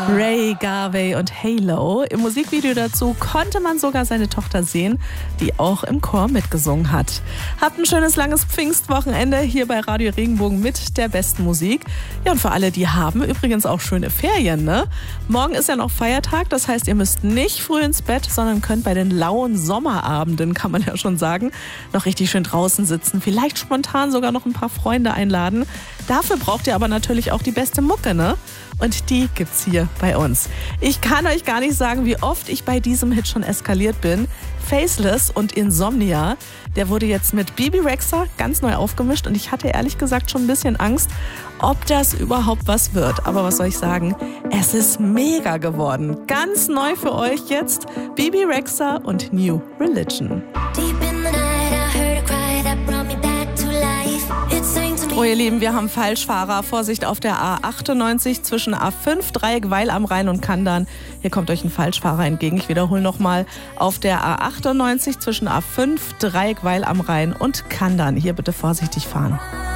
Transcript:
Ray Garvey und Halo. Im Musikvideo dazu konnte man sogar seine Tochter sehen, die auch im Chor mitgesungen hat. Habt ein schönes langes Pfingstwochenende hier bei Radio Regenbogen mit der besten Musik. Ja, und für alle, die haben übrigens auch schöne Ferien, ne? Morgen ist ja noch Feiertag, das heißt, ihr müsst nicht früh ins Bett, sondern könnt bei den lauen Sommerabenden, kann man ja schon sagen, noch richtig schön draußen sitzen. Vielleicht spontan sogar noch ein paar Freunde einladen. Dafür braucht ihr aber natürlich auch die beste Mucke, ne? Und die gibt's hier bei uns. Ich kann euch gar nicht sagen, wie oft ich bei diesem Hit schon eskaliert bin. Faceless und Insomnia, der wurde jetzt mit Bebe Rexha ganz neu aufgemischt und ich hatte ehrlich gesagt schon ein bisschen Angst, ob das überhaupt was wird. Aber was soll ich sagen? Es ist mega geworden. Ganz neu für euch jetzt Bebe Rexha und New Religion. Oh ihr Lieben, wir haben Falschfahrer. Vorsicht auf der A98 zwischen A5, Dreieck Weil am Rhein und Kandern. Hier kommt euch ein Falschfahrer entgegen. Ich wiederhole nochmal. Auf der A98 zwischen A5, Dreieck Weil am Rhein und Kandern. Hier bitte vorsichtig fahren.